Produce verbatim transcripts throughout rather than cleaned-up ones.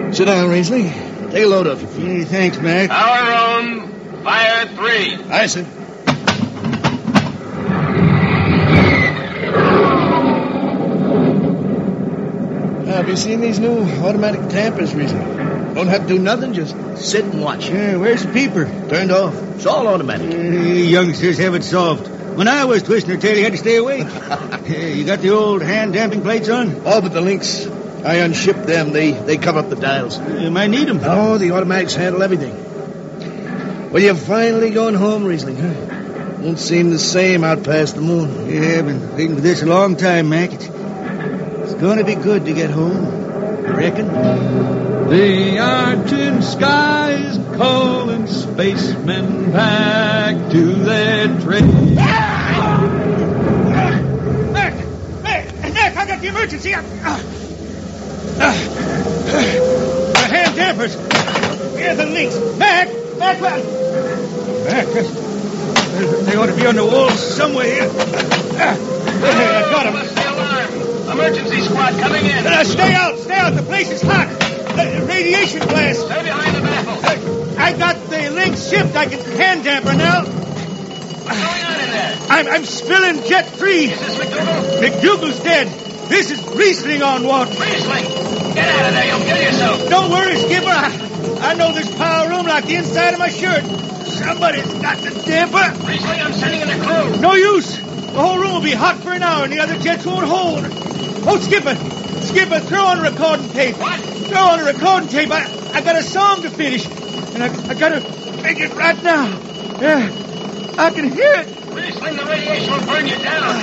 Sit down, Riesling. Take a load off your feet. Hey, thanks, Mac. Power room, fire three. Aye, sir. Have you seen these new automatic tampers, Riesling? Don't have to do nothing, just sit and watch. Yeah, where's the peeper? Turned off. It's all automatic. Uh, youngsters have it solved. When I was twisting her tail, you had to stay awake. uh, you got the old hand-damping plates on? Oh, but the links, I unshipped them. They they cover up the dials. You might need them. Oh, the automatics handle everything. Well, you're finally going home, Riesling, huh? Won't seem the same out past the moon. Yeah, I've been waiting for this a long time, Mac. It's, it's going to be good to get home. You reckon? The argent sky is calling spacemen back to their trade. Mac! Mac! Mac, I got the emergency. Uh, uh, the hand dampers. Here are the links. Mac! Mac! Mac! Mac, they ought to be on the walls somewhere here. Uh, there, I got them. What's the alarm? Emergency squad coming in. Uh, stay out! Stay out! The place is hot. Uh, radiation blast. Stay behind the baffle. Uh, I got the links shipped. I can hand damper now. What's going on in there? I'm, I'm spilling jet free. Is this McDougal? McDougal's dead. This is Riesling on water. Riesling! Get out of there. You'll kill yourself. Don't worry, Skipper. I, I know this power room like the inside of my shirt. Somebody's got the damper. Riesling, I'm sending in a crew. No use. The whole room will be hot for an hour and the other jets won't hold. Oh, Skipper. Skipper, throw on recording tape. What? Throw on a recording tape. I, I got a song to finish. And I, I got to make it right now. Yeah, I can hear it. Riesling, the radiation will burn you down.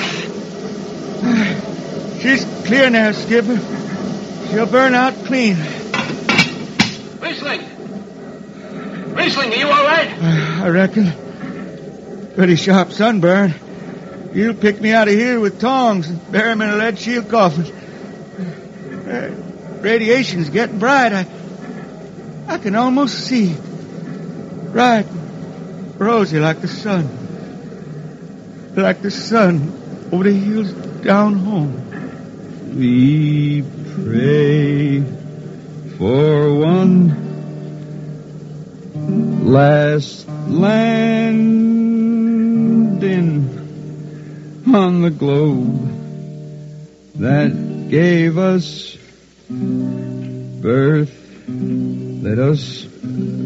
She's clear now, Skipper. She'll burn out clean. Riesling! Riesling, are you all right? I reckon. Pretty sharp sunburn. You'll pick me out of here with tongs and bury me in a lead shield coffin. Uh, radiation's getting bright. I, I can almost see. Bright, rosy like the sun. Like the sun over the hills down home. We pray for one last landing on the globe that gave us birth. Let us